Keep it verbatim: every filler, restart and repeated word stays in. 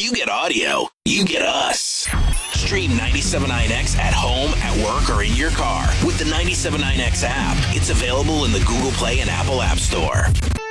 you get audio, you get us. Stream ninety-seven point nine X at home, at work, or in your car with the ninety-seven point nine X app. It's available in the Google Play and Apple App Store.